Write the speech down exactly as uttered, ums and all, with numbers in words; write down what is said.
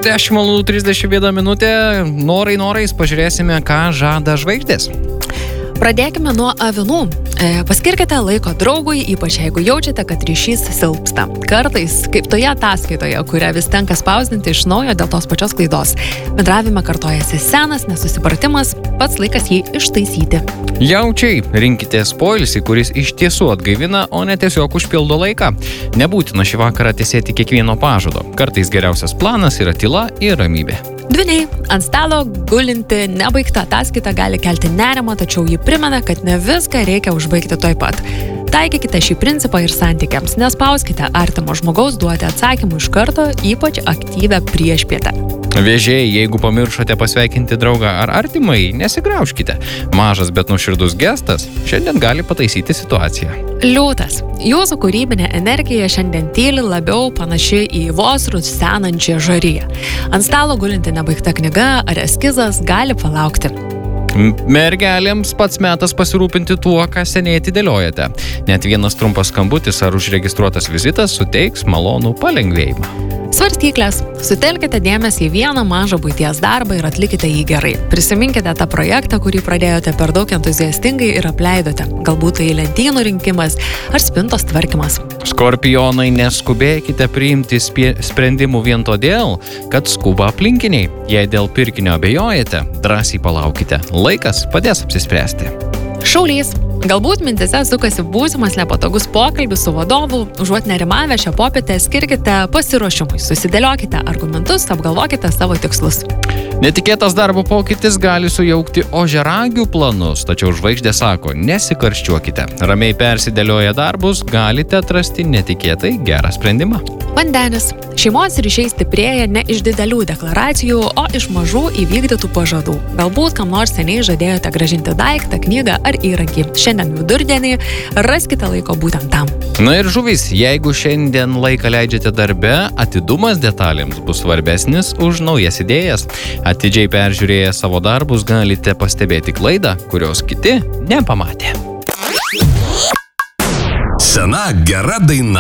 dešimt valandų trisdešimt viena minutė. Norai norais pažiūrėsime, ką žada žvaigždės. Pradėkime nuo avinų. E, paskirkite laiko draugui, ypač jeigu jaučiate, kad ryšys silpsta. Kartais, kaip toje ataskaitoje, kurią vis tenka spausdinti iš naujo dėl tos pačios klaidos. Bendravime kartojasi senas nesusipratimas, pats laikas jį ištaisyti. Jaučiai, rinkitės poilsį, kuris iš tiesų atgaivina, o ne tiesiog užpildo laiką. Nebūtina šį vakarą tesėti kiekvieno pažado. Kartais geriausias planas yra tyla ir ramybė. Dvyniai, ant stalo gulinti nebaigta ataskaita gali kelti nerimą, tačiau ji primena, kad ne viską reikia užbaigti toj pat. Taikykite šį principą ir santykiams, nespauskite artimo žmogaus duoti atsakymų iš karto, ypač aktyvę priešpietę. Vėžiai, jeigu pamiršote pasveikinti draugą ar artimai, nesigraužkite. Mažas, bet nuoširdus gestas šiandien gali pataisyti situaciją. Liūtas. Jūsų kūrybinė energija šiandien tyli labiau panaši į vos rusenančią žariją. Ant stalo gulinti nebaigta knyga ar eskizas gali palaukti. Mergelėms pats metas pasirūpinti tuo, ką seniai atidėliojate. Net vienas trumpas skambutis ar užregistruotas vizitas suteiks malonų palengvėjimą. Svarstyklės. Sutelkite dėmesį į vieną mažą buities darbą ir atlikite jį gerai. Prisiminkite tą projektą, kurį pradėjote per daug entuziastingai ir apleidote. Galbūt tai lentynų rinkimas ar spintos tvarkymas. Skorpionai, neskubėkite priimti spie- sprendimų vien todėl, kad skuba aplinkiniai. Jei dėl pirkinio abejojate, drąsiai palaukite. Laikas padės apsispręsti. Šaulys. Galbūt mintise sukasi būsimas nepatogus pokalbis su vadovu, užuot nerimavę šią popietę skirkite pasiruošimui, susidėliokite argumentus, apgalvokite savo tikslus. Netikėtas darbo pokytis gali sujaukti ožiaragių planus, tačiau žvaigždė sako, nesikarščiuokite. Ramiai persidėlioję darbus galite atrasti netikėtai gerą sprendimą. Vandenis. Šeimos ryšiai stiprėja ne iš didelių deklaracijų, o iš mažų įvykdytų pažadų. Galbūt kam nors seniai žadėjote grąžinti daiktą, knygą ar įrankį. Šiandien vidurdienį raskite laiko būtent tam. Na ir žuvys, jeigu šiandien laiką leidžiate darbe, atidumas detalėms bus svarbesnis už naujas idėjas. Atidžiai peržiūrėję savo darbus galite pastebėti klaidą, kurios kiti nepamatė. Sena gera daina.